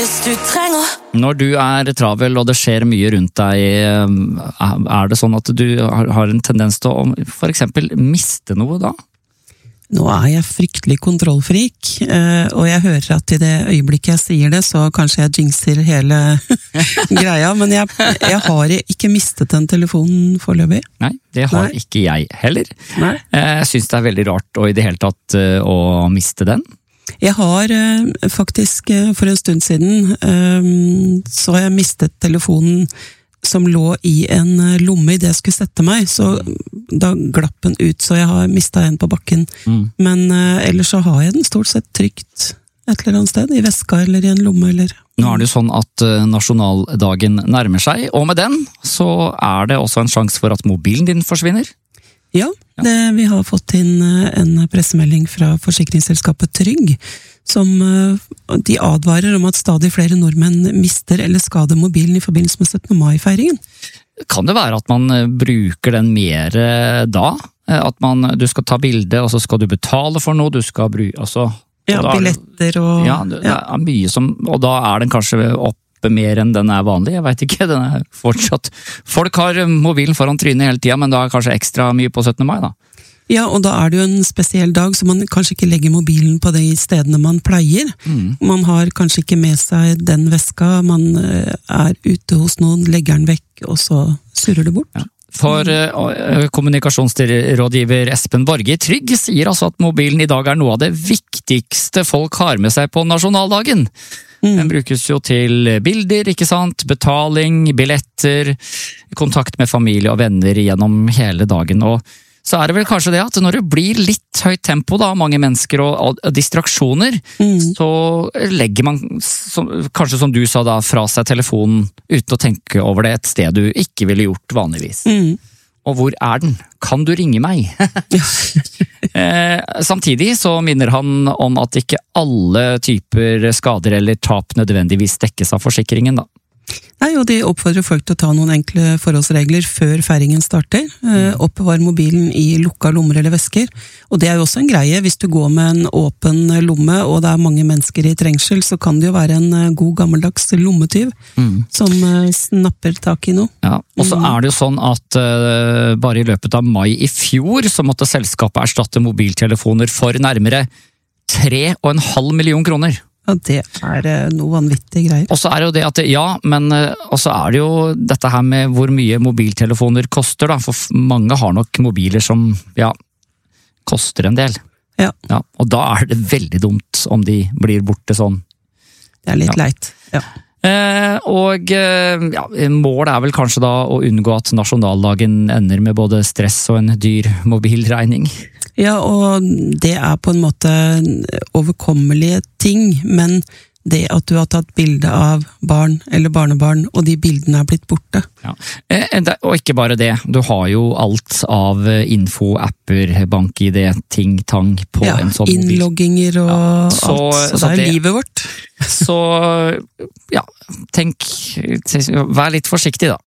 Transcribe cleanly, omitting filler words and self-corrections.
hvis du trenger. Når du travel og det skjer mye rundt deg, det sånn at du har en tendens til å for eksempel miste noe da? Nå jeg fryktelig kontrollfrik, og jeg hører at i det øyeblikket jeg sier det, så kanskje jeg jinxer hele greia, men jeg har ikke mistet en telefon foreløpig. Nei, det har ikke jeg heller. Nei. Jeg synes det veldig rart å i det hele tatt å miste den. Jeg har faktisk for en stund siden, så har jeg mistet telefonen som lå i en lomme i det jeg skulle sette meg, så da glapp den ut, så jeg har mistet en på bakken. Men ellers så har jeg den stort sett trygt et eller annet sted, i veska eller i en lomme. Eller. Nå det jo sånn at nasjonaldagen nærmer seg, og med den så det også en sjanse for at mobilen din forsvinner. Ja, vi har fått inn en pressemelding fra forsikringsselskapet Trygg, som de advarer om at stadig flere nordmenn mister eller skader mobilen i forbindelse med 17. mai-feiringen. Kan det være at man bruker den mer da? At du skal ta bilde, og så skal du betale for noe, du skal bruke, altså... Ja, billetter og... Ja, det mye som... Og da den kanskje oppe mer enn den vanlig, jeg vet ikke, den fortsatt... Folk har mobilen foran trynet hele tiden, men da kanskje ekstra mye på 17. mai da. Ja, og da det jo en spesiell dag, så man kanskje ikke legger mobilen på de stedene man pleier. Man har kanskje ikke med seg den veska, man ute hos noen, legger den vekk, og så surrer det bort. Ja. For kommunikasjonsrådgiver Espen Borge i Trygg sier altså at mobilen i dag noe av det viktigste folk har med seg på nasjonaldagen. Den brukes jo til bilder, ikke sant? Betaling, billetter, kontakt med familie og venner gjennom hele dagen, og så det vel kanskje det at når det blir litt høyt tempo da, mange mennesker og distraksjoner, så legger man, kanskje som du sa da, fra seg telefonen uten å tenke over det et sted du ikke ville gjort vanligvis. Og hvor den? Kan du ringe meg? Samtidig så minner han om at ikke alle typer skader eller tap nødvendigvis dekkes av forsikringen da. Nei, og de oppfordrer folk til å ta noen enkle forholdsregler før feiringen starter. Oppbevar mobilen i lukka lommer eller vesker. Og det jo også en greie, hvis du går med en åpen lomme, og det mange mennesker i trengsel, så kan det jo være en god gammeldags lommetyv som snapper tak i noe. Ja, og så det jo sånn at bare i løpet av mai i fjor, så måtte selskapet erstatte mobiltelefoner for nærmere 3,5 millioner kroner. Ja, det noe vanvittige greier. Og så det jo det at, men også det jo dette her med hvor mye mobiltelefoner koster da, for mange har nok mobiler som, koster en del. Ja. Og da det veldig dumt om de blir borte sånn. Det litt leit, ja. Målet vel kanskje da å unngå at nasjonaldagen ender med både stress og en dyr mobilregning. Ja, og det på en måte overkommelige ting, men det at du har tatt bilde av barn eller barnebarn, og de bildene blitt borte. Ja. Og ikke bare det, du har jo alt av info, apper, bank-ID, ting-tang på en sånn mobil. Innlogginger og alt, så det livet vårt. Så, vær litt forsiktig da.